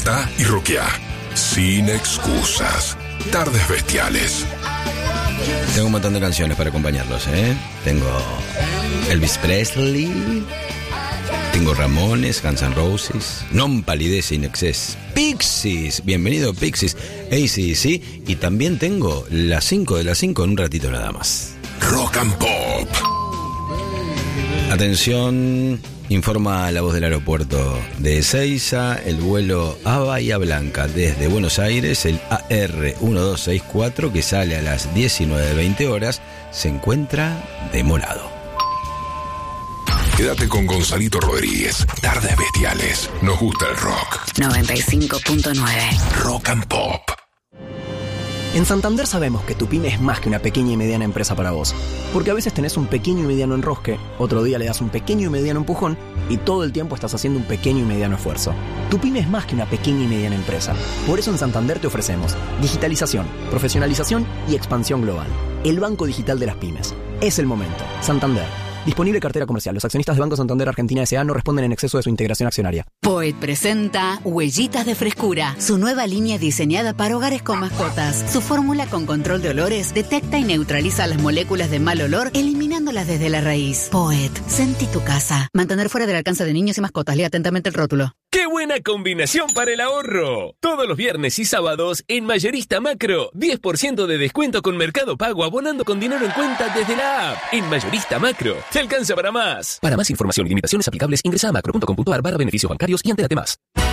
Despertá y roqueá. Sin excusas. Tardes Bestiales. Tengo un montón de canciones para acompañarlos, ¿eh? Tengo Elvis Presley, tengo Ramones, Guns N' Roses, Non Palidece in Excess, Pixies, bienvenido Pixies, AC/DC, y también tengo las 5 de las 5 en un ratito nada más. Rock and Pop. Atención, informa la voz del aeropuerto de Ezeiza, el vuelo a Bahía Blanca desde Buenos Aires, el AR1264, que sale a las 19:20 horas, se encuentra demorado. Quédate con Gonzalito Rodríguez. Tardes Bestiales. Nos gusta el rock. 95.9. Rock and Pop. En Santander sabemos que tu pyme es más que una pequeña y mediana empresa para vos. Porque a veces tenés un pequeño y mediano enrosque, otro día le das un pequeño y mediano empujón y todo el tiempo estás haciendo un pequeño y mediano esfuerzo. Tu pyme es más que una pequeña y mediana empresa. Por eso en Santander te ofrecemos digitalización, profesionalización y expansión global. El banco digital de las pymes. Es el momento. Santander. Disponible cartera comercial. Los accionistas de Banco Santander Argentina S.A. no responden en exceso de su integración accionaria. Poet presenta Huellitas de Frescura, su nueva línea diseñada para hogares con mascotas. Su fórmula con control de olores detecta y neutraliza las moléculas de mal olor, eliminándolas desde la raíz. Poet, sentí tu casa. Mantener fuera del alcance de niños y mascotas. Lea atentamente el rótulo. ¡Qué buena combinación para el ahorro! Todos los viernes y sábados en Mayorista Macro, 10% de descuento con Mercado Pago abonando con dinero en cuenta desde la app. En Mayorista Macro, te alcanza para más. Para más información y limitaciones aplicables, ingresa a macro.com.ar/beneficios bancarios y entérate más.